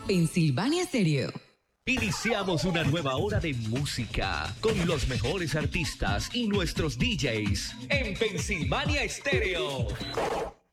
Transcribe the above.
Pensilvania Stereo. Iniciamos una nueva hora de música con los mejores artistas y nuestros DJs en Pensilvania Stereo.